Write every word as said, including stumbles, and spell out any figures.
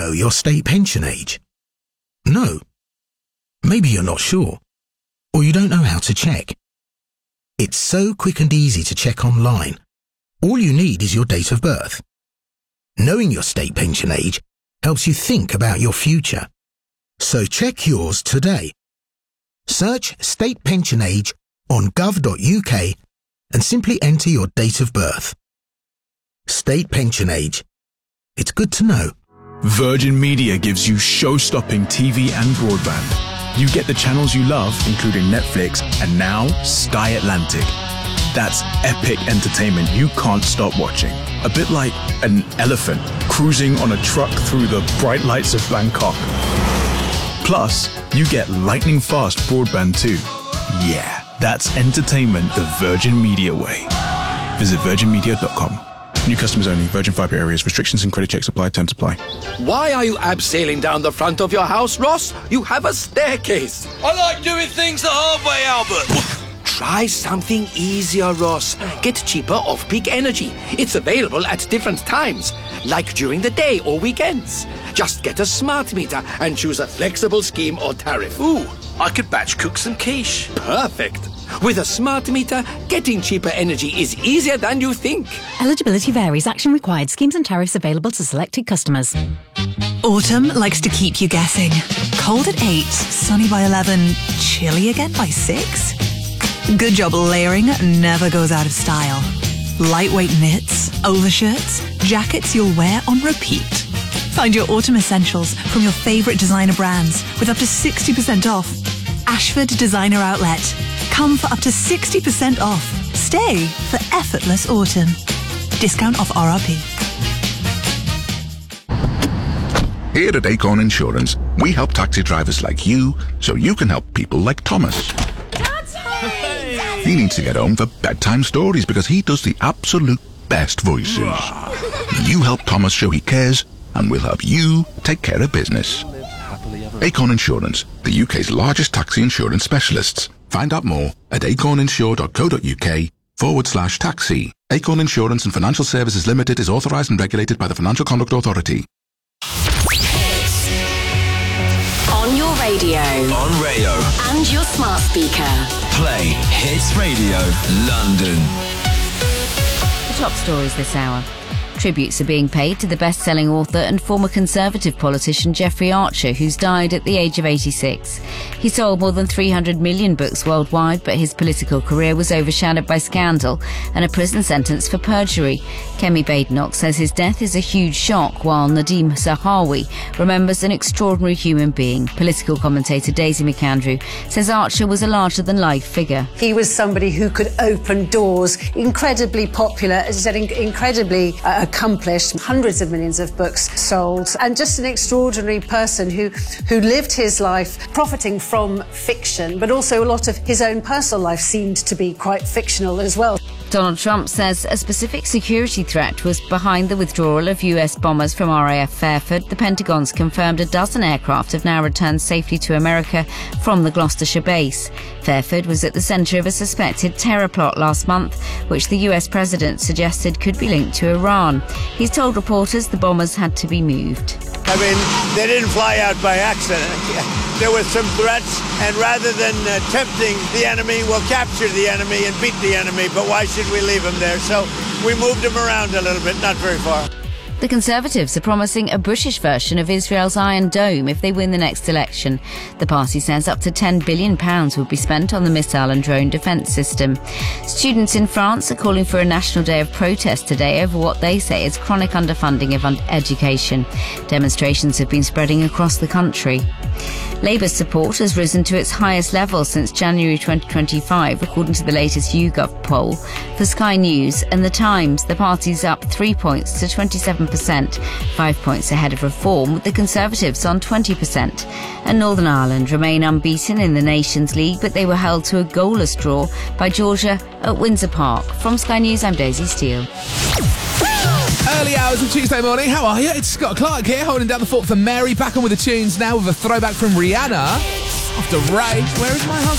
know your state pension age? No. Maybe you're not sure, or you don't know how to check. It's so quick and easy to check online. All you need is your date of birth. Knowing your state pension age helps you think about your future. So check yours today. Search state pension age on gov dot U K and simply enter your date of birth. State pension age. It's good to know. Virgin Media gives you show-stopping T V and broadband. You get the channels you love, including Netflix, and now Sky Atlantic. That's epic entertainment you can't stop watching. A bit like an elephant cruising on a truck through the bright lights of Bangkok. Plus, you get lightning-fast broadband too. Yeah, that's entertainment the Virgin Media way. Visit virgin media dot com. New customers only. Virgin Fibre areas. Restrictions and credit checks apply. Terms apply. Why are you abseiling down the front of your house, Ross? You have a staircase. I like doing things the hard way, Albert. Try something easier, Ross. Get cheaper off-peak energy. It's available at different times, like during the day or weekends. Just get a smart meter and choose a flexible scheme or tariff. Ooh, I could batch cook some quiche. Perfect. With a smart meter, getting cheaper energy is easier than you think. Eligibility varies. Action required. Schemes and tariffs available to selected customers. Autumn likes to keep you guessing. Cold at eight, sunny by eleven, chilly again by six. Good job layering never goes out of style. Lightweight knits, overshirts, jackets you'll wear on repeat. Find your autumn essentials from your favourite designer brands with up to sixty percent off. Ashford Designer Outlet. Come for up to sixty percent off. Stay for effortless autumn. Discount off R R P. Here at Acorn Insurance, we help taxi drivers like you so you can help people like Thomas. He needs to get home for bedtime stories because he does the absolute best voices. You help Thomas show he cares, and we'll help you take care of business. Acorn Insurance, the U K's largest taxi insurance specialists. Find out more at acorninsure.co.uk forward slash taxi. Acorn Insurance and Financial Services Limited is authorised and regulated by the Financial Conduct Authority. On your radio. On radio. And your smart speaker. Play Hits Radio London. The top stories this hour. Tributes are being paid to the best-selling author and former Conservative politician Jeffrey Archer, who's died at the age of eighty-six. He sold more than three hundred million books worldwide, but his political career was overshadowed by scandal and a prison sentence for perjury. Kemi Badenoch says his death is a huge shock, while Nadeem Zahawi remembers an extraordinary human being. Political commentator Daisy McAndrew says Archer was a larger-than-life figure. He was somebody who could open doors, incredibly popular, as I said, incredibly uh, accomplished, hundreds of millions of books sold, and just an extraordinary person who, who lived his life profiting from fiction, but also a lot of his own personal life seemed to be quite fictional as well. Donald Trump says a specific security threat was behind the withdrawal of U S bombers from R A F Fairford. The Pentagon's confirmed a dozen aircraft have now returned safely to America from the Gloucestershire base. Fairford was at the centre of a suspected terror plot last month, which the U S president suggested could be linked to Iran. He's told reporters the bombers had to be moved. I mean, they didn't fly out by accident. There were some threats, and rather than uh, tempting the enemy, we'll capture the enemy and beat the enemy, but why should we leave them there? So we moved them around a little bit, not very far. The Conservatives are promising a British version of Israel's Iron Dome if they win the next election. The party says up to ten billion pounds will be spent on the missile and drone defence system. Students in France are calling for a national day of protest today over what they say is chronic underfunding of education. Demonstrations have been spreading across the country. Labour's support has risen to its highest level since January twenty twenty-five, according to the latest YouGov poll. For Sky News and The Times, the party's up three points to twenty-seven percent, five points ahead of Reform, with the Conservatives on twenty percent. And Northern Ireland remain unbeaten in the Nations League, but they were held to a goalless draw by Georgia at Windsor Park. From Sky News, I'm Daisy Steele. Early hours of Tuesday morning, how are you? It's Scott Clark here, holding down the fort for Mary. Back on with the tunes now with a throwback from Rihanna. After Ray, where is my husband?